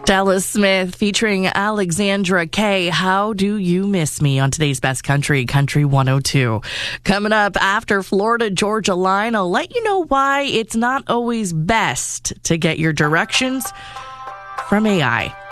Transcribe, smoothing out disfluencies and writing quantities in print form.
Dallas Smith featuring Alexandra Kay. How do you miss me on today's Best Country, Country 102. Coming up after Florida Georgia line, I'll let you know why it's not always best to get your directions from AI.